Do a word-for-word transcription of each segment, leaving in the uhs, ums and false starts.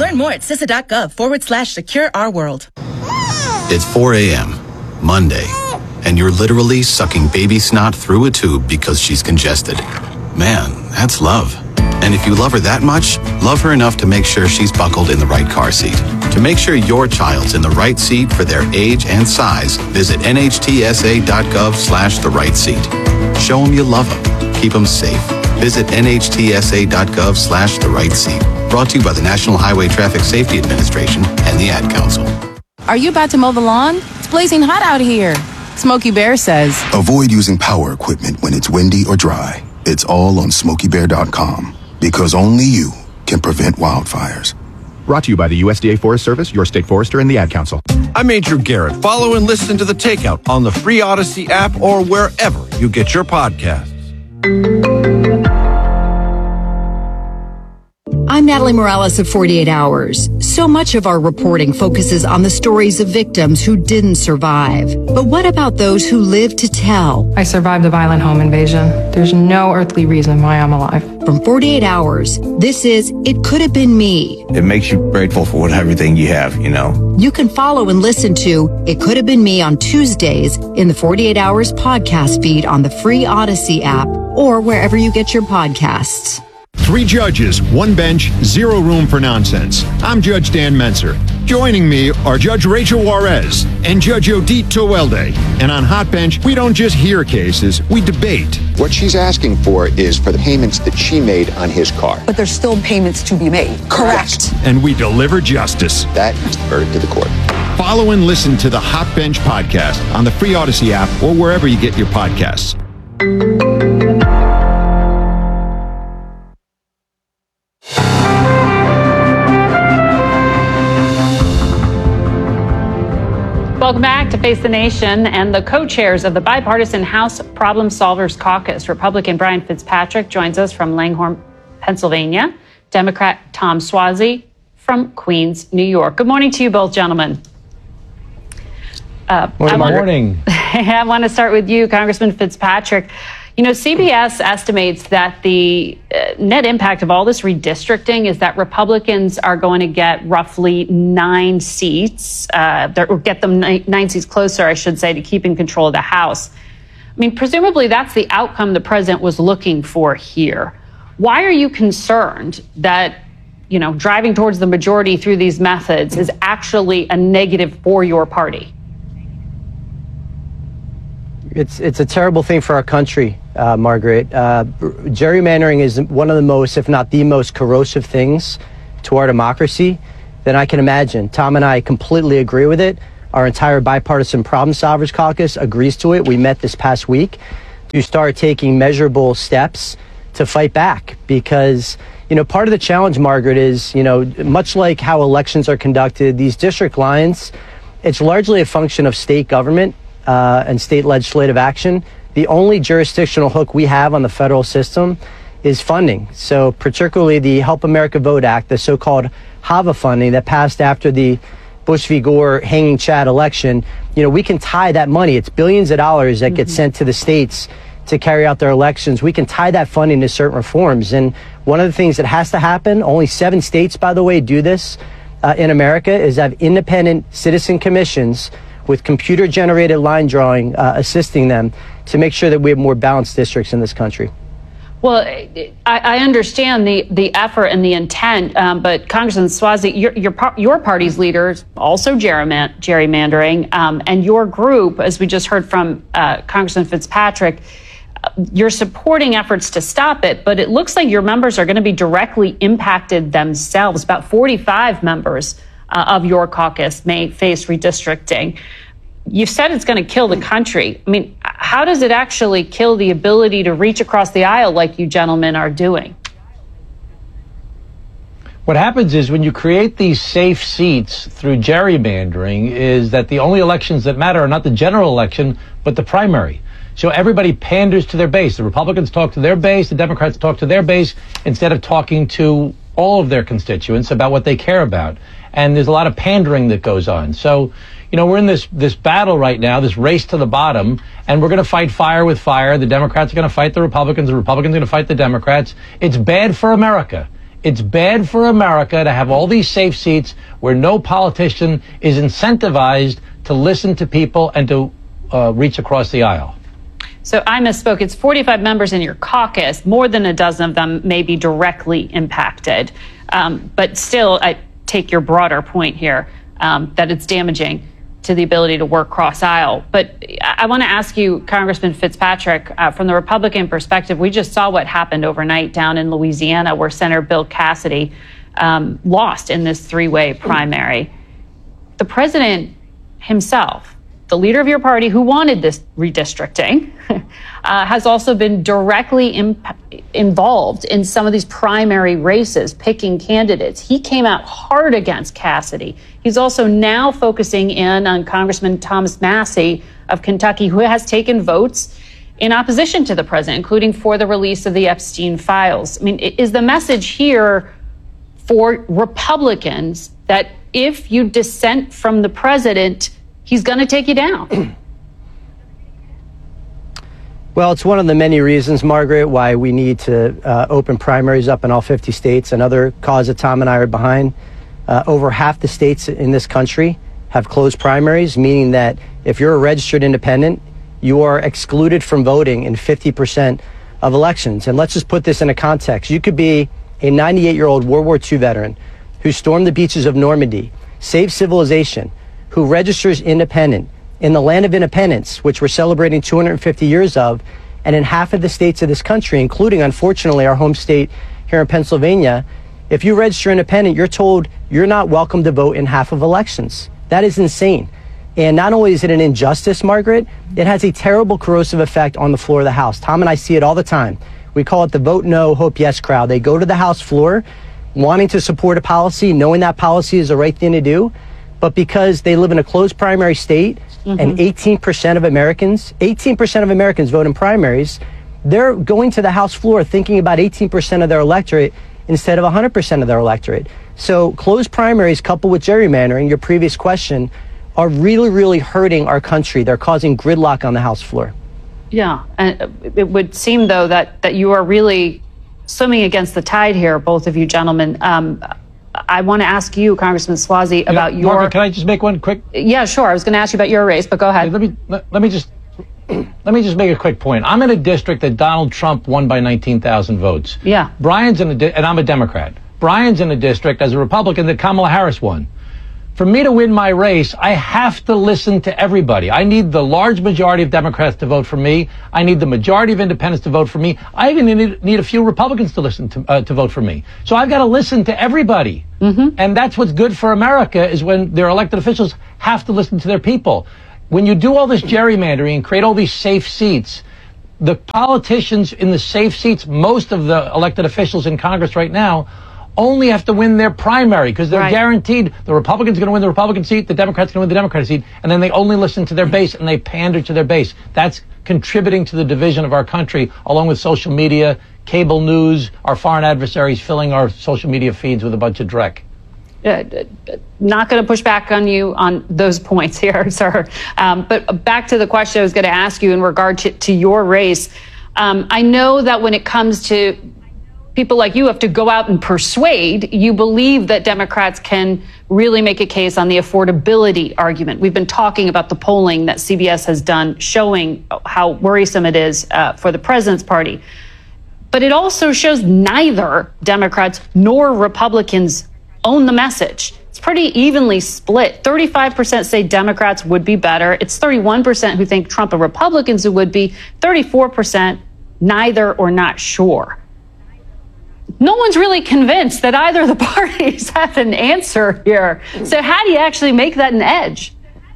Learn more at C I S A dot gov forward slash secure our world. It's four a.m., Monday, and you're literally sucking baby snot through a tube because she's congested. Man, that's love. And if you love her that much, love her enough to make sure she's buckled in the right car seat. To make sure your child's in the right seat for their age and size, visit N H T S A dot gov slash the right seat. Show them you love them. Keep them safe. Visit N H T S A dot gov slash the right seat. Brought to you by the National Highway Traffic Safety Administration and the Ad Council. Are you about to mow the lawn? It's blazing hot out here. Smokey Bear says, avoid using power equipment when it's windy or dry. It's all on smokey bear dot com because only you can prevent wildfires. Brought to you by the U S D A Forest Service, your state forester, and the Ad Council. I'm Andrew Garrett. Follow and listen to The Takeout on the free Odyssey app or wherever you get your podcasts. I'm Natalie Morales of forty-eight hours. So much of our reporting focuses on the stories of victims who didn't survive. But what about those who lived to tell? I survived a violent home invasion. There's no earthly reason why I'm alive. From forty-eight hours, this is It Could Have Been Me. It makes you grateful for what, everything you have, you know. You can follow and listen to It Could Have Been Me on Tuesdays in the forty-eight hours podcast feed on the free Odyssey app or wherever you get your podcasts. Three judges, one bench, zero room for nonsense. I'm Judge Dan Menser. Joining me are Judge Rachel Juarez and Judge Odit Towelde. And on Hot Bench, we don't just hear cases, we debate. What she's asking for is for the payments that she made on his car. But there's still payments to be made. Correct. And we deliver justice. That is the verdict to the court. Follow and listen to the Hot Bench podcast on the free Odyssey app or wherever you get your podcasts. Welcome back to Face the Nation. And the co-chairs of the bipartisan House Problem Solvers Caucus, Republican Brian Fitzpatrick joins us from Langhorne, Pennsylvania, Democrat Tom Suozzi from Queens, New York. Good morning to you both, gentlemen. Uh, Good morning. I want to start with you, Congressman Fitzpatrick. You know, C B S estimates that the uh, net impact of all this redistricting is that Republicans are going to get roughly nine seats, uh, or get them nine, nine seats closer, I should say, to keeping control of the House. I mean, presumably that's the outcome the president was looking for here. Why are you concerned that, you know, driving towards the majority through these methods is actually a negative for your party? It's it's a terrible thing for our country, uh, Margaret. Uh, gerrymandering is one of the most, if not the most, corrosive things to our democracy that I can imagine. Tom and I completely agree with it. Our entire bipartisan Problem Solvers Caucus agrees to it. We met this past week to start taking measurable steps to fight back because, you know, part of the challenge, Margaret, is, you know, much like how elections are conducted, these district lines, it's largely a function of state government Uh, and state legislative action. The only jurisdictional hook we have on the federal system is funding. So particularly the Help America Vote Act, the so-called HAVA funding that passed after the Bush v. Gore hanging Chad election, you know, we can tie that money. It's billions of dollars that mm-hmm. get sent to the states to carry out their elections. We can tie that funding to certain reforms. And one of the things that has to happen, only seven states, by the way, do this uh, in America, is have independent citizen commissions with computer-generated line drawing uh, assisting them to make sure that we have more balanced districts in this country. Well, I, I understand the, the effort and the intent, um, but Congressman Suozzi, your, your, your party's leaders also gerryman- gerrymandering, um, and your group, as we just heard from uh, Congressman Fitzpatrick, uh, you're supporting efforts to stop it, but it looks like your members are going to be directly impacted themselves. About forty-five members Uh, of your caucus may face redistricting. You've said it's going to kill the country. I mean, how does it actually kill the ability to reach across the aisle like you gentlemen are doing? What happens is when you create these safe seats through gerrymandering is that the only elections that matter are not the general election, but the primary. So everybody panders to their base. The Republicans talk to their base, the Democrats talk to their base, instead of talking to all of their constituents about what they care about. And there's a lot of pandering that goes on. So, you know, we're in this this battle right now, this race to the bottom, and we're going to fight fire with fire. The Democrats are going to fight the Republicans. The Republicans are going to fight the Democrats. It's bad for America. It's bad for America to have all these safe seats where no politician is incentivized to listen to people and to uh, reach across the aisle. So I misspoke. It's forty-five members in your caucus. More than a dozen of them may be directly impacted. Um, but still, I take your broader point here um, that it's damaging to the ability to work cross aisle. But I want to ask you, Congressman Fitzpatrick, uh, from the Republican perspective, we just saw what happened overnight down in Louisiana, where Senator Bill Cassidy um, lost in this three-way primary. The president himself, the leader of your party who wanted this redistricting, uh, has also been directly imp- involved in some of these primary races, picking candidates. He came out hard against Cassidy. He's also now focusing in on Congressman Thomas Massie of Kentucky, who has taken votes in opposition to the president, including for the release of the Epstein files. I mean, is the message here for Republicans that if you dissent from the president, he's going to take you down? Well, it's one of the many reasons, Margaret, why we need to uh, open primaries up in all fifty states. Another cause that Tom and I are behind. Uh, over half the states in this country have closed primaries, meaning that if you're a registered independent, you are excluded from voting in fifty percent of elections. And let's just put this into context. You could be a ninety-eight-year-old World War Two veteran who stormed the beaches of Normandy, saved civilization, who registers independent in the land of independence, which we're celebrating two hundred fifty years of, and in half of the states of this country, including, unfortunately, our home state here in Pennsylvania, if you register independent, you're told you're not welcome to vote in half of elections. That is insane. And not only is it an injustice, Margaret, it has a terrible corrosive effect on the floor of the House. Tom and I see it all the time. We call it the vote no, hope yes crowd. They go to the House floor wanting to support a policy, knowing that policy is the right thing to do, but because they live in a closed primary state, mm-hmm. and eighteen percent of Americans, eighteen percent of Americans vote in primaries, they're going to the House floor thinking about eighteen percent of their electorate instead of one hundred percent of their electorate. So closed primaries coupled with gerrymandering, your previous question, are really, really hurting our country. They're causing gridlock on the House floor. Yeah, and it would seem, though, that, that you are really swimming against the tide here, both of you gentlemen. Um, I want to ask you, Congressman Suozzi, about you your... know, Margaret, can I just make one quick... Yeah, sure. I was going to ask you about your race, but go ahead. Let me, let, let me just... Let me just make a quick point. I'm in a district that Donald Trump won by nineteen thousand votes. Yeah. Brian's in a... Di- and I'm a Democrat. Brian's in a district as a Republican that Kamala Harris won. For me to win my race, I have to listen to everybody. I need the large majority of Democrats to vote for me. I need the majority of independents to vote for me. I even need, need a few Republicans to listen to uh, to vote for me. So I've got to listen to everybody. Mm-hmm. And that's what's good for America, is when their elected officials have to listen to their people. When you do all this gerrymandering and create all these safe seats, the politicians in the safe seats, most of the elected officials in Congress right now, only have to win their primary because they're right. guaranteed the Republican's going to win the Republican seat, the Democrat's going to win the Democratic seat, and then they only listen to their base and they pander to their base. That's contributing to the division of our country, along with social media, cable news, our foreign adversaries filling our social media feeds with a bunch of dreck. Uh, not going to push back on you on those points here, sir. Um, but back to the question I was going to ask you in regard to, to your race. Um, I know that when it comes to people like you have to go out and persuade, you believe that Democrats can really make a case on the affordability argument. We've been talking about the polling that C B S has done showing how worrisome it is uh, for the president's party. But it also shows neither Democrats nor Republicans own the message. It's pretty evenly split. thirty-five percent say Democrats would be better. It's thirty-one percent who think Trump and Republicans who would be. thirty-four percent neither or not sure. No one's really convinced that either of the parties have an answer here. So how do you actually make that an edge?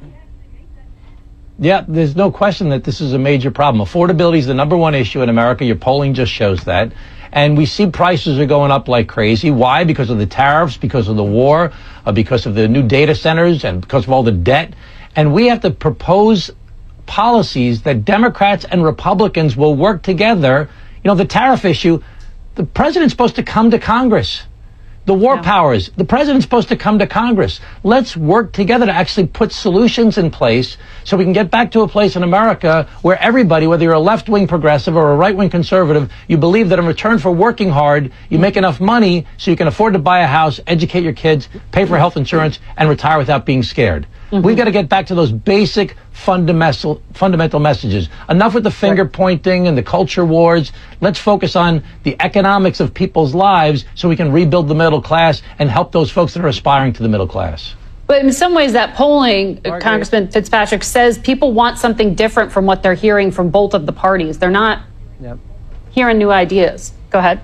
Yeah, there's no question that this is a major problem. Affordability is the number one issue in America. Your polling just shows that. And we see prices are going up like crazy. Why? Because of the tariffs, because of the war, uh, because of the new data centers, and because of all the debt. And we have to propose policies that Democrats and Republicans will work together. You know, the tariff issue, the president's supposed to come to Congress The war Yeah. powers, the president's supposed to come to Congress. Let's work together to actually put solutions in place so we can get back to a place in America where everybody, whether you're a left-wing progressive or a right-wing conservative, you believe that in return for working hard, you make enough money so you can afford to buy a house, educate your kids, pay for health insurance, and retire without being scared. Mm-hmm. We've got to get back to those basic fundamental fundamental messages. Enough with the finger pointing and the culture wars. Let's focus on the economics of people's lives so we can rebuild the middle class and help those folks that are aspiring to the middle class. But in some ways, that polling, Margaret. Congressman Fitzpatrick, says people want something different from what they're hearing from both of the parties. They're not yep. hearing new ideas. Go ahead.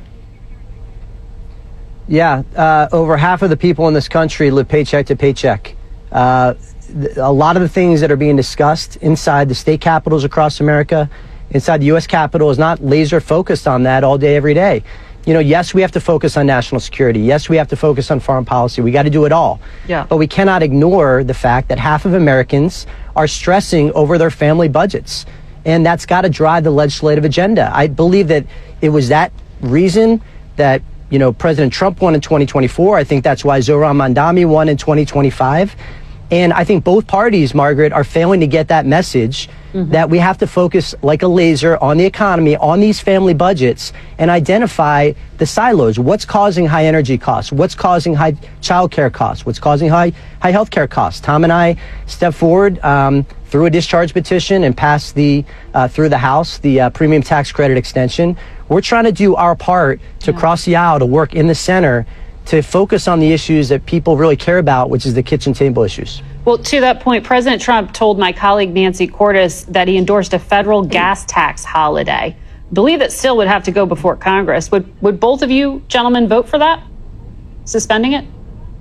Yeah, uh, over half of the people in this country live paycheck to paycheck. Uh, th- a lot of the things that are being discussed inside the state capitals across America, inside the U S Capitol, is not laser focused on that all day, every day. You know, yes, we have to focus on national security. Yes, we have to focus on foreign policy. We got to do it all. Yeah. But we cannot ignore the fact that half of Americans are stressing over their family budgets. And that's got to drive the legislative agenda. I believe that it was that reason that, you know, President Trump won in twenty twenty-four. I think that's why Zohran Mamdani won in twenty twenty-five. And I think both parties, Margaret, are failing to get that message mm-hmm. that we have to focus like a laser on the economy, on these family budgets, and identify the silos. What's causing high energy costs? What's causing high childcare costs? What's causing high high healthcare costs? Tom and I stepped forward um, through a discharge petition and passed the uh, through the House the uh, premium tax credit extension. We're trying to do our part to yeah. cross the aisle, to work in the center, to focus on the issues that people really care about, which is the kitchen table issues. Well, to that point, President Trump told my colleague Nancy Cordes that he endorsed a federal gas tax holiday. I believe that still would have to go before Congress. Would would both of you gentlemen vote for that? Suspending it?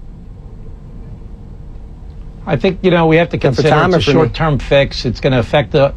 I think, you know, we have to consider it's a short-term fix. It's going to affect the...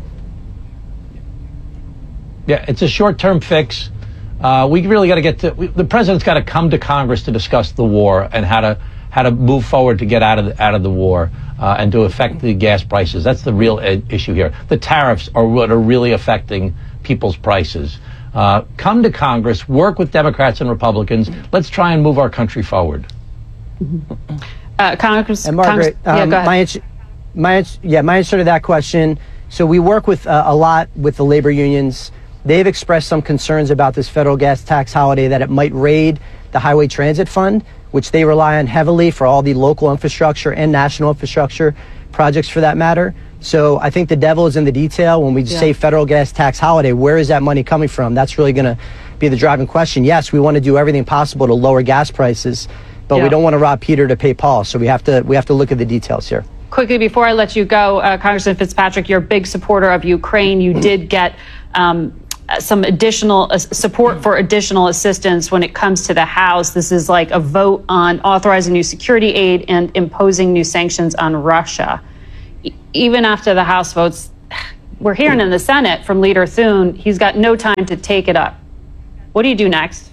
Yeah, it's a short-term fix. Uh, we really got to get to... We, the president's got to come to Congress to discuss the war and how to how to move forward to get out of the, out of the war uh, and to affect the gas prices. That's the real ed- issue here. The tariffs are what are really affecting people's prices. Uh, come to Congress, work with Democrats and Republicans. Let's try and move our country forward. Uh, Congress, and Margaret, Congress, yeah, um, go ahead. my answer, my answer, yeah, my answer to that question. So we work with uh, a lot with the labor unions. They've expressed some concerns about this federal gas tax holiday, that it might raid the Highway Transit Fund, which they rely on heavily for all the local infrastructure and national infrastructure projects, for that matter. So I think the devil is in the detail when we yeah. say federal gas tax holiday. Where is that money coming from? That's really going to be the driving question. Yes, we want to do everything possible to lower gas prices, but yeah. we don't want to rob Peter to pay Paul. So we have to we have to look at the details here. Quickly, before I let you go, uh, Congressman Fitzpatrick, you're a big supporter of Ukraine. You did get um, some additional uh, support for additional assistance when it comes to the House. This is like a vote on authorizing new security aid and imposing new sanctions on Russia. E- even after the House votes, we're hearing in the Senate from Leader Thune, he's got no time to take it up. What do you do next?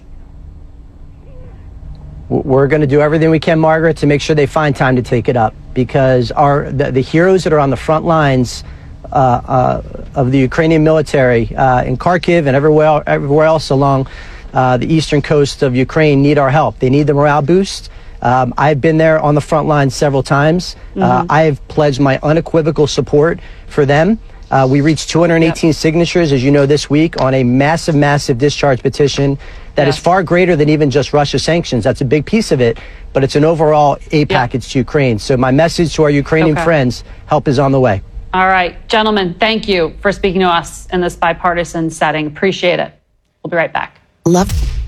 We're going to do everything we can, Margaret, to make sure they find time to take it up, because our the, the heroes that are on the front lines uh, uh, of the Ukrainian military uh, in Kharkiv and everywhere everywhere else along uh, the eastern coast of Ukraine need our help. They need the morale boost. Um, I've been there on the front lines several times. Mm-hmm. Uh, I've pledged my unequivocal support for them. Uh, we reached two hundred eighteen yep. signatures, as you know, this week on a massive, massive discharge petition that yes. is far greater than even just Russia sanctions. That's a big piece of it, but it's an overall aid yep. package to Ukraine. So my message to our Ukrainian okay. friends, help is on the way. All right, gentlemen, thank you for speaking to us in this bipartisan setting. Appreciate it. We'll be right back. Love.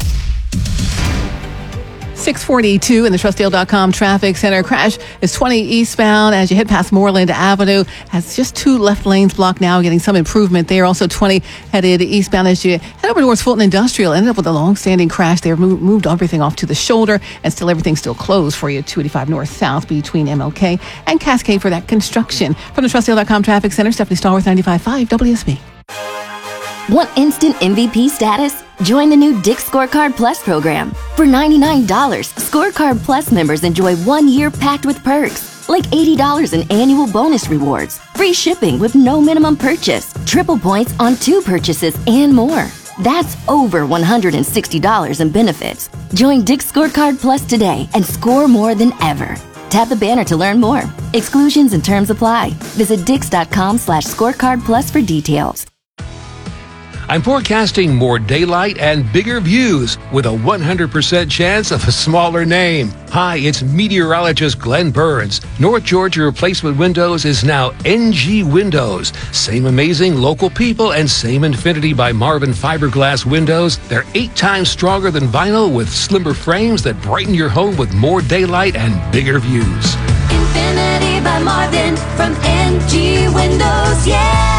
six forty-two in the Trustdale dot com traffic center. Crash is twenty eastbound as you head past Moreland Avenue. Has just two left lanes blocked now, getting some improvement there. Also twenty headed eastbound as you head over towards Fulton Industrial. Ended up with a long-standing crash there. Moved, moved everything off to the shoulder, and still everything's still closed for you. two eighty-five north south between M L K and Cascade for that construction. From the Trustdale dot com traffic center, Stephanie Stallworth, ninety-five point five W S B. Want instant M V P status? Join the new Dick's Scorecard Plus program. For ninety-nine dollars, Scorecard Plus members enjoy one year packed with perks, like eighty dollars in annual bonus rewards, free shipping with no minimum purchase, triple points on two purchases, and more. That's over one hundred sixty dollars in benefits. Join Dick's Scorecard Plus today and score more than ever. Tap the banner to learn more. Exclusions and terms apply. Visit dix.com slash scorecard plus for details. I'm forecasting more daylight and bigger views with a one hundred percent chance of a smaller name. Hi, it's meteorologist Glenn Burns. North Georgia Replacement Windows is now N G Windows. Same amazing local people and same Infinity by Marvin fiberglass windows. They're eight times stronger than vinyl with slimmer frames that brighten your home with more daylight and bigger views. Infinity by Marvin from N G Windows, yeah!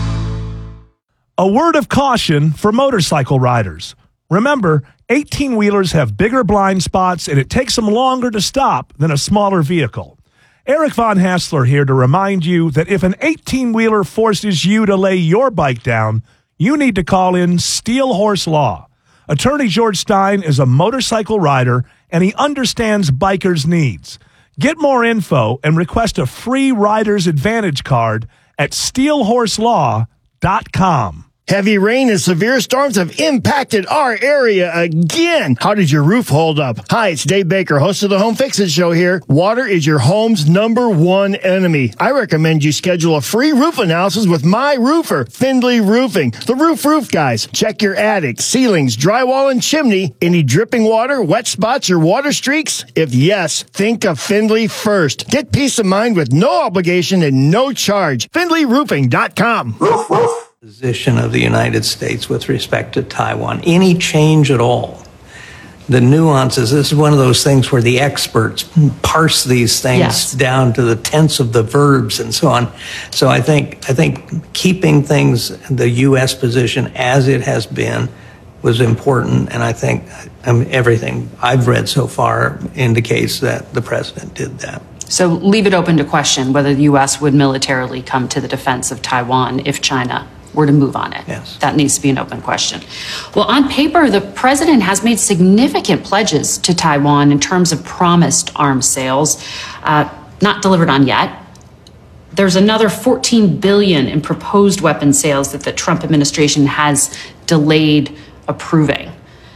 A word of caution for motorcycle riders. Remember, eighteen-wheelers have bigger blind spots and it takes them longer to stop than a smaller vehicle. Eric Von Hassler here to remind you that if an eighteen-wheeler forces you to lay your bike down, you need to call in Steel Horse Law. Attorney George Stein is a motorcycle rider and he understands bikers' needs. Get more info and request a free Rider's Advantage card at steel horse law dot com. Heavy rain and severe storms have impacted our area again. How did your roof hold up? Hi, it's Dave Baker, host of the Home Fix-It Show here. Water is your home's number one enemy. I recommend you schedule a free roof analysis with my roofer, Findlay Roofing. The Roof Roof guys. Check your attic, ceilings, drywall, and chimney. Any dripping water, wet spots, or water streaks? If yes, think of Findlay first. Get peace of mind with no obligation and no charge. Findlay Roofing dot com. Roof, roof. Position of the United States with respect to Taiwan, any change at all, the nuances, this is one of those things where the experts parse these things yes. down to the tense of the verbs and so on. So I think I think keeping things, the U S position as it has been, was important, and I think um, everything I've read so far indicates that the president did that. So leave it open to question whether the U S would militarily come to the defense of Taiwan if China were to move on it. Yes. That needs to be an open question. Well, on paper, the president has made significant pledges to Taiwan in terms of promised arms sales, uh, not delivered on yet. There's another fourteen billion dollars in proposed weapons sales that the Trump administration has delayed approving.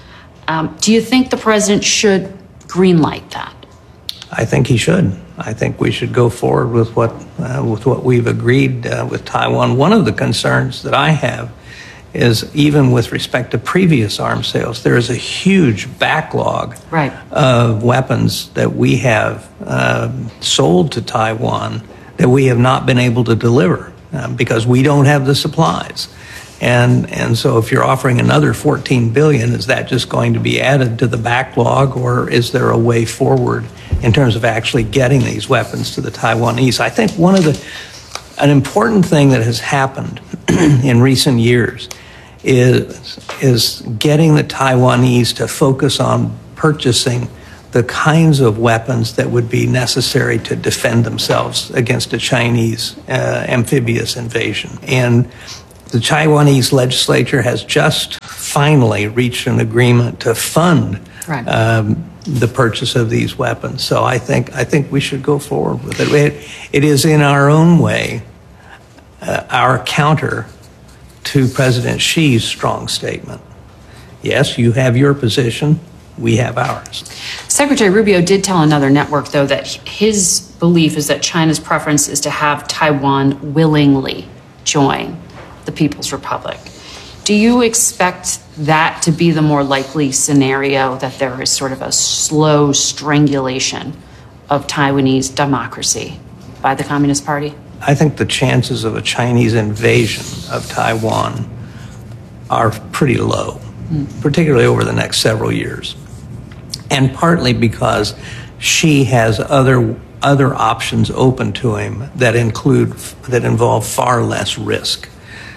Um, do you think the president should greenlight that? I think he should. I think we should go forward with what uh, with what we've agreed uh, with Taiwan. One of the concerns that I have is even with respect to previous arms sales, there is a huge backlog right. of weapons that we have uh, sold to Taiwan that we have not been able to deliver uh, because we don't have the supplies. And and so if you're offering another fourteen billion dollars, is that just going to be added to the backlog, or is there a way forward in terms of actually getting these weapons to the Taiwanese? I think one of the, an important thing that has happened in recent years is, is getting the Taiwanese to focus on purchasing the kinds of weapons that would be necessary to defend themselves against a Chinese uh, amphibious invasion. And the Taiwanese legislature has just finally reached an agreement to fund right. um, the purchase of these weapons. So I think I think we should go forward with it. It, it is in our own way uh, our counter to President Xi's strong statement. Yes, you have your position. We have ours. Secretary Rubio did tell another network, though, that his belief is that China's preference is to have Taiwan willingly join the People's Republic. Do you expect that to be the more likely scenario, that there is sort of a slow strangulation of Taiwanese democracy by the Communist Party? I think the chances of a Chinese invasion of Taiwan are pretty low, mm. particularly over the next several years. And partly because Xi has other other options open to him that include that involve far less risk.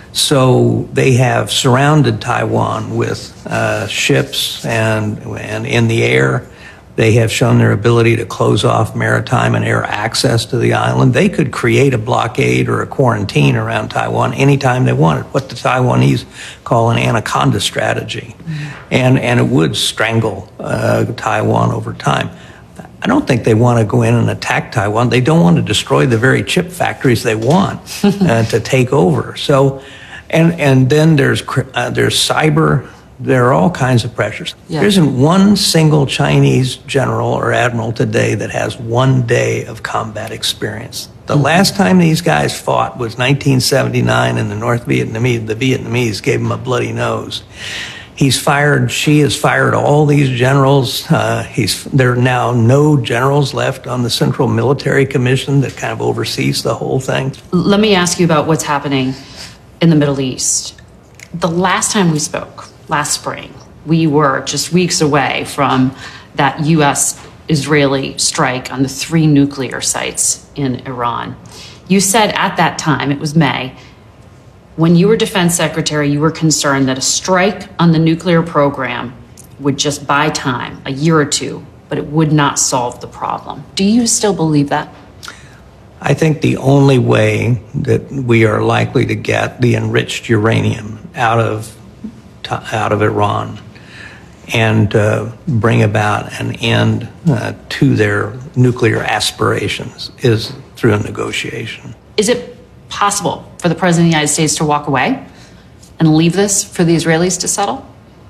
So they have surrounded Taiwan with uh, ships and, and in the air. They have shown their ability to close off maritime and air access to the island. They could create a blockade or a quarantine around Taiwan anytime they wanted, what the Taiwanese call an anaconda strategy. Mm-hmm. And, and it would strangle uh, Taiwan over time. I don't think they want to go in and attack Taiwan. They don't want to destroy the very chip factories they want uh, to take over. So, and and then there's uh, there's cyber there are all kinds of pressures. Yeah. There isn't one single Chinese general or admiral today that has one day of combat experience. The Mm-hmm. last time these guys fought was nineteen seventy-nine, and the North Vietnamese, the Vietnamese gave them a bloody nose. He's fired, she has fired all these generals. Uh, he's, there are now no generals left on the Central Military Commission that kind of oversees the whole thing. Let me ask you about what's happening in the Middle East. The last time we spoke, last spring, we were just weeks away from that U S Israeli strike on the three nuclear sites in Iran. You said at that time, it was May, when you were defense secretary, you were concerned that a strike on the nuclear program would just buy time, a year or two, but it would not solve the problem. Do you still believe that? I think the only way that we are likely to get the enriched uranium out of out of Iran and uh, bring about an end uh, to their nuclear aspirations is through a negotiation. Is it possible for the President of the United States to walk away and leave this for the Israelis to settle?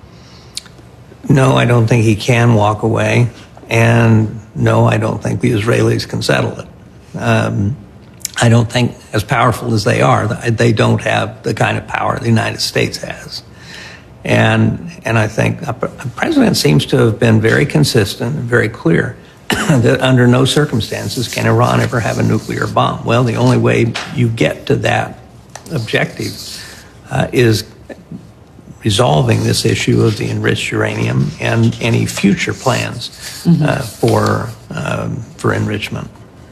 No, I don't think he can walk away. And no, I don't think the Israelis can settle it. Um, I don't think, as powerful as they are, they don't have the kind of power the United States has. And and I think the president seems to have been very consistent and very clear that under no circumstances can Iran ever have a nuclear bomb. Well, the only way you get to that objective uh, is resolving this issue of the enriched uranium and any future plans mm-hmm. uh, for um, for enrichment.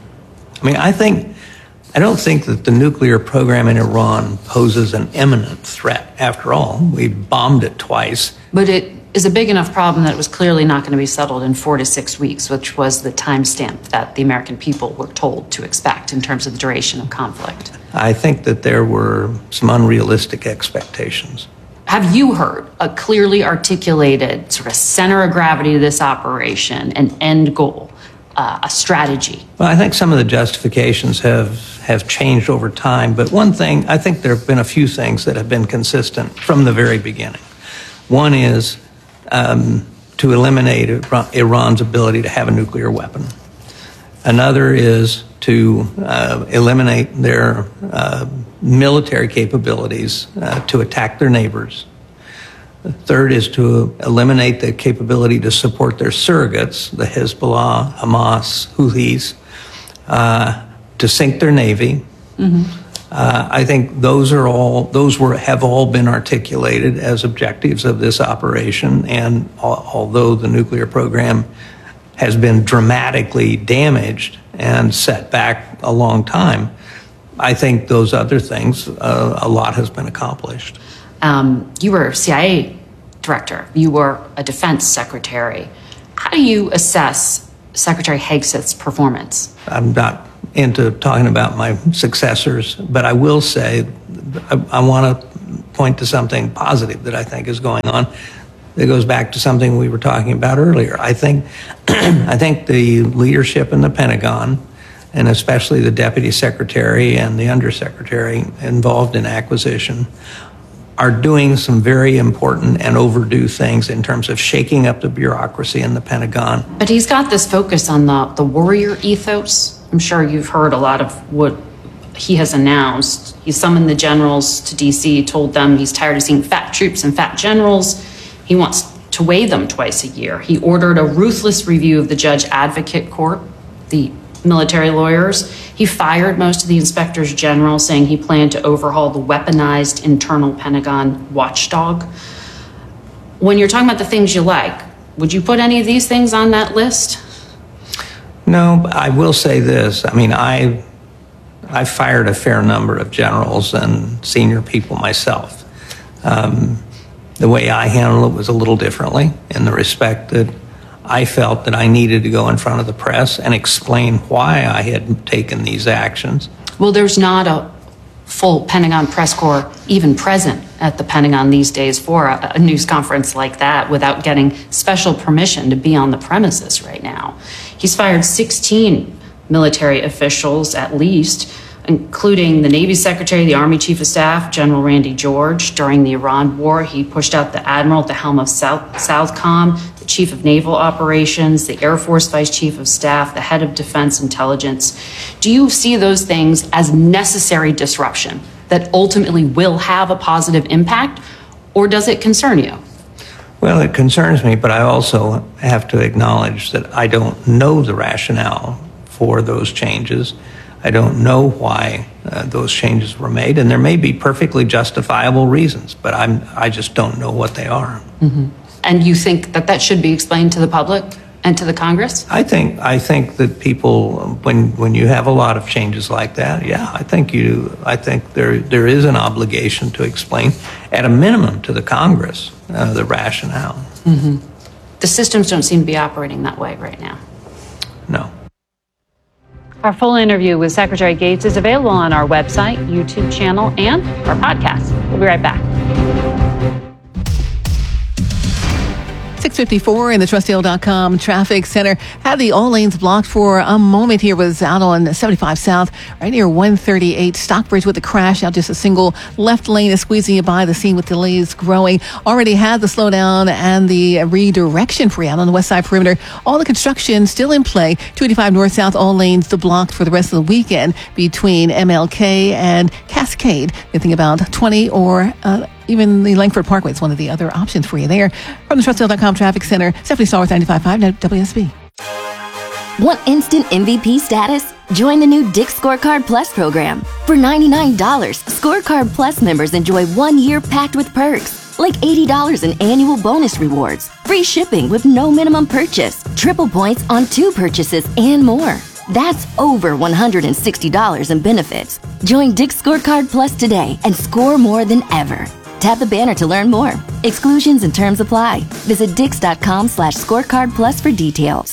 I mean, I think I don't think that the nuclear program in Iran poses an imminent threat. After all, we bombed it twice. But it is a big enough problem that it was clearly not going to be settled in four to six weeks, which was the timestamp that the American people were told to expect in terms of the duration of conflict. I think that there were some unrealistic expectations. Have you heard a clearly articulated sort of center of gravity to this operation, an end goal, uh, a strategy? Well, I think some of the justifications have, have changed over time, but one thing, I think there have been a few things that have been consistent from the very beginning. One is um, to eliminate Iran's ability to have a nuclear weapon. Another is to uh, eliminate their uh, military capabilities uh, to attack their neighbors. The third is to eliminate the capability to support their surrogates, the Hezbollah, Hamas, Houthis, uh, to sink their navy. Mm-hmm. Uh, I think those are all those were have all been articulated as objectives of this operation. And al- although the nuclear program has been dramatically damaged and set back a long time, I think those other things, uh, a lot has been accomplished. Um, you were C I A director. You were a defense secretary. How do you assess Secretary Hegseth's performance? I'm not into talking about my successors, but I will say I, I want to point to something positive that I think is going on. That goes back to something we were talking about earlier. I think, I think the leadership in the Pentagon, and especially the deputy secretary and the undersecretary involved in acquisition, are doing some very important and overdue things in terms of shaking up the bureaucracy in the Pentagon. But he's got this focus on the, the warrior ethos. I'm sure you've heard a lot of what he has announced. He summoned the generals to D C, told them he's tired of seeing fat troops and fat generals. He wants to weigh them twice a year. He ordered a ruthless review of the Judge Advocate Court, the military lawyers. He fired most of the inspectors general, saying he planned to overhaul the weaponized internal Pentagon watchdog. When you're talking about the things you like, would you put any of these things on that list? No, but I will say this. I mean, I I fired a fair number of generals and senior people myself. Um, the way I handled it was a little differently, in the respect that I felt that I needed to go in front of the press and explain why I had taken these actions. Well, there's not a full Pentagon press corps even present at the Pentagon these days for a, a news conference like that without getting special permission to be on the premises right now. He's fired sixteen military officials at least. including the Navy Secretary, the Army Chief of Staff, General Randy George. During the Iran War, he pushed out the Admiral at the helm of South, Southcom, the Chief of Naval Operations, the Air Force Vice Chief of Staff, the Head of Defense Intelligence. Do you see those things as necessary disruption that ultimately will have a positive impact, or does it concern you? Well, it concerns me, but I also have to acknowledge that I don't know the rationale for those changes. I don't know why uh, those changes were made, and there may be perfectly justifiable reasons, but I'm, I just don't know what they are. Mm-hmm. And you think that that should be explained to the public and to the Congress? I think I think that people, when when you have a lot of changes like that, yeah, I think you, I think there there is an obligation to explain, at a minimum, to the Congress uh, the rationale. Mm-hmm. The systems don't seem to be operating that way right now. No. Our full interview with Secretary Gates is available on our website, YouTube channel, and our podcast. We'll be right back. six fifty-four in the Trustdale dot com traffic center. Had the all lanes blocked for a moment here. Was out on seventy-five South, right near one thirty-eight Stockbridge with a crash. Out just a single left lane is squeezing you by the scene with delays growing. Already had the slowdown and the redirection free out on the west side perimeter. All the construction still in play. two eighty-five North South, all lanes blocked for the rest of the weekend between M L K and Cascade. You think about twenty or uh, even the Langford Parkway is one of the other options for you there. From the Trustdale dot com Traffic Center, Stephanie Stallworth, ninety-five point five W S B. Want instant M V P status? Join the new Dick's Scorecard Plus program. For ninety-nine dollars, Scorecard Plus members enjoy one year packed with perks, like eighty dollars in annual bonus rewards, free shipping with no minimum purchase, triple points on two purchases, and more. That's over one hundred sixty dollars in benefits. Join Dick's Scorecard Plus today and score more than ever. Tap the banner to learn more. Exclusions and terms apply. Visit dix.com slash scorecard plus for details.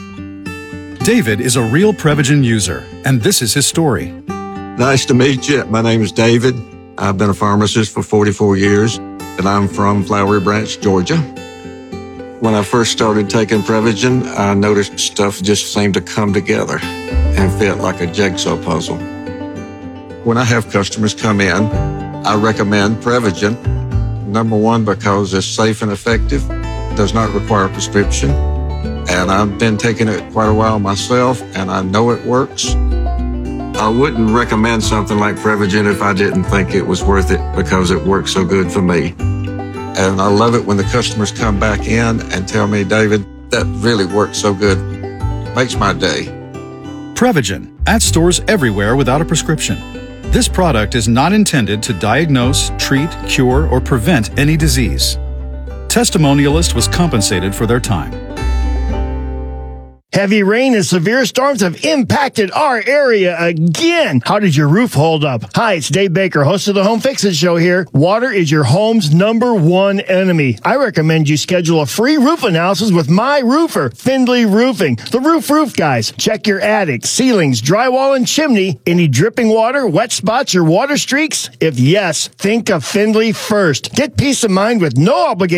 David is a real Prevagen user, and this is his story. Nice to meet you. My name is David. I've been a pharmacist for forty-four years, and I'm from Flowery Branch, Georgia. When I first started taking Prevagen, I noticed stuff just seemed to come together and fit like a jigsaw puzzle. When I have customers come in, I recommend Prevagen. Number one, because it's safe and effective, does not require a prescription, and I've been taking it quite a while myself, and I know it works. I wouldn't recommend something like Prevagen if I didn't think it was worth it, because it works so good for me. And I love it when the customers come back in and tell me, David, that really works so good. Makes my day. Prevagen, at stores everywhere without a prescription. This product is not intended to diagnose, treat, cure, or prevent any disease. Testimonialist was compensated for their time. Heavy rain and severe storms have impacted our area again. How did your roof hold up? Hi, it's Dave Baker, host of the Home Fix-It Show here. Water is your home's number one enemy. I recommend you schedule a free roof analysis with my roofer, Findlay Roofing. The Roof Roof guys. Check your attic, ceilings, drywall, and chimney. Any dripping water, wet spots, or water streaks? If yes, think of Findlay first. Get peace of mind with no obligation